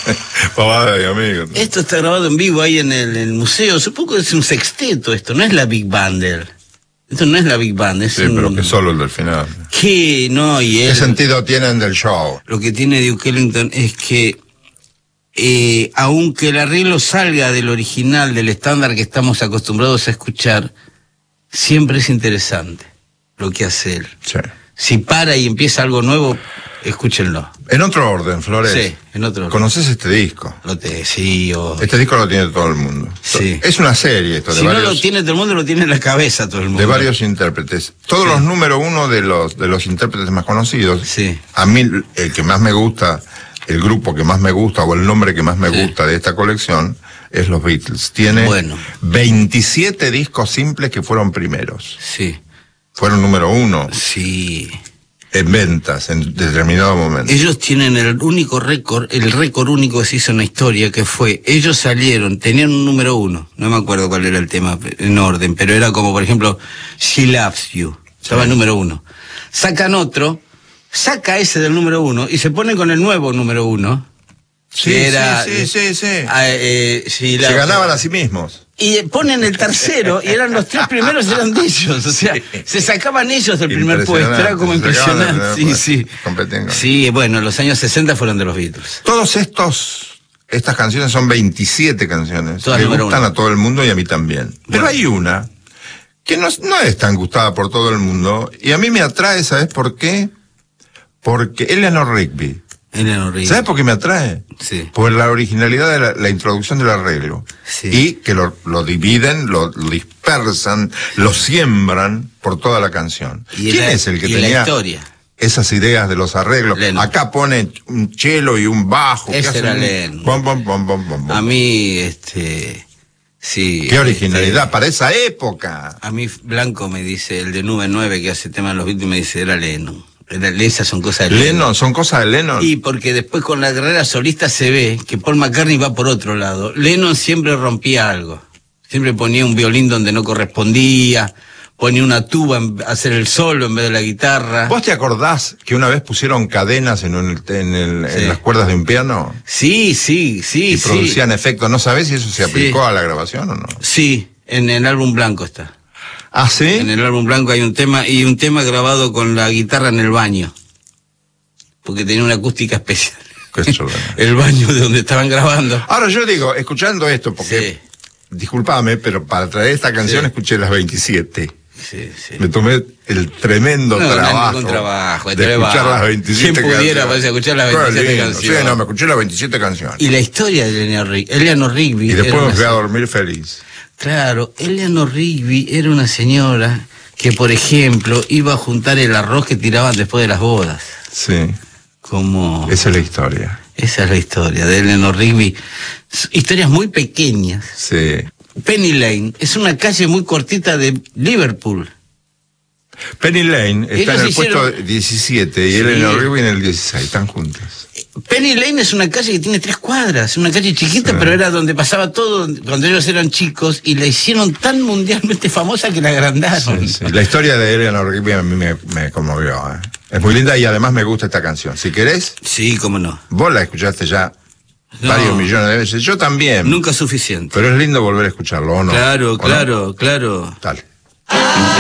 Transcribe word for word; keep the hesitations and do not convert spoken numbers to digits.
Pavada y amigo. Esto está grabado en vivo ahí en el, en el museo. Supongo que es un sexteto esto, no es la Big Band. Esto no es la Big Band, es Sí, un... pero que solo el del final. ¿Qué? No, y él... ¿Qué sentido tienen del show? Lo que tiene Duke Ellington es que, eh, aunque el arreglo salga del original, del estándar que estamos acostumbrados a escuchar, siempre es interesante lo que hace él. Sí. Si para y empieza algo nuevo, escúchenlo. En otro orden, Flores. Sí, en otro orden. ¿Conoces este disco? Lo te, sí, o... Este disco lo tiene todo el mundo. Sí. Es una serie esto, de Si varios... no lo tiene todo el mundo, lo tiene en la cabeza todo el mundo. De varios intérpretes. Todos Sí. los número uno de los, de los intérpretes más conocidos. Sí. A mí, el que más me gusta, el grupo que más me gusta, o el nombre que más me Sí. gusta de esta colección, es los Beatles. Tiene Bueno. veintisiete discos simples que fueron primeros. Sí, Fueron número uno sí. en ventas en determinado momento. Ellos tienen el único récord, el récord único que se hizo en la historia, que fue, ellos salieron, tenían un número uno, no me acuerdo cuál era el tema en orden, pero era como, por ejemplo, She Loves You, estaba Sí. el número uno. Sacan otro, saca ese del número uno y se ponen con el nuevo número uno. Sí, que era, sí, sí, sí, sí. Ah, eh, She Loves Se You. ganaban a sí mismos. Y ponen el tercero, y eran los tres primeros eran de ellos, o sea, Sí. se sacaban ellos del primer puesto, era como Impresionante, se sacaban del impresionante, sí, primer sí. puesto, competen con- Sí, bueno, los años sesenta fueron de los Beatles. Todos estos, estas canciones son veintisiete canciones. Todas Le número gustan uno. a todo el mundo y a mí también. Pero Bueno. hay una que no, no es tan gustada por todo el mundo y a mí me atrae, ¿sabes por qué? Porque Eleanor Rigby. Eran horribles. ¿Sabes por qué me atrae? Sí. Por la originalidad de la, la introducción del arreglo. Sí. Y que lo, lo dividen, lo, lo dispersan, lo siembran por toda la canción. Y ¿Quién la- es el que y la tenía historia. esas ideas de los arreglos? Lennon. Acá pone un cello y un bajo. que Ese hacen era un Lennon. bom, bom, bom, bom, bom, bom. A mí, este, sí. Qué originalidad este, para esa época. a mí Blanco me dice, el de Nube nueve que hace tema de los Beatles, me dice, era Lennon. Era, esas son cosas de Lennon. Lennon, son cosas de Lennon. Y porque después con la carrera solista se ve que Paul McCartney va por otro lado. Lennon siempre rompía algo. Siempre ponía un violín donde no correspondía, ponía una tuba a hacer el solo en vez de la guitarra. ¿Vos te acordás que una vez pusieron cadenas en, un- en, el- Sí. en las cuerdas de un piano? Sí, sí, sí, Y sí. producían efectos. ¿No sabés si eso se Sí. aplicó a la grabación o no? Sí, en el álbum blanco está. ¿Ah, sí? En el álbum blanco hay un tema, y un tema grabado con la guitarra en el baño. Porque tenía una acústica especial. Qué chulo. El baño de donde estaban grabando. Ahora yo digo, escuchando esto, porque, discúlpame, pero para traer esta canción Sí. escuché las veintisiete. Sí, sí. Me tomé el tremendo No, no es trabajo, ningún trabajo, de te escuchar va. las veintisiete ¿Quién pudiera, canciones. parece, escuchar las Qué veintisiete lindo. canciones? Sí, no, me escuché las veintisiete canciones. Y la historia de Eleanor Rigby, Eleanor Rigby Y después era me una fui a se- dormir feliz. Claro, Eleanor Rigby era una señora que, por ejemplo, iba a juntar el arroz que tiraban después de las bodas. Sí, Como... esa es la historia. Esa es la historia de Eleanor Rigby. S- Historias muy pequeñas. Sí. Penny Lane es una calle muy cortita de Liverpool. Penny Lane está Ellos en el hicieron- puesto diecisiete y Sí. Eleanor Rigby en el dieciséis, están juntas. Penny Lane es una calle que tiene tres cuadras, una calle chiquita, Sí. pero era donde pasaba todo cuando ellos eran chicos, y la hicieron tan mundialmente famosa que la agrandaron. Sí, sí. La historia de Eleanor Rigby a mí me, me conmovió. ¿eh? Es muy linda y además me gusta esta canción. Si querés, Sí, cómo no. vos la escuchaste ya No. varios millones de veces. Yo también. Nunca suficiente. Pero es lindo volver a escucharlo, ¿o no? Claro, ¿O no? claro, claro. Dale.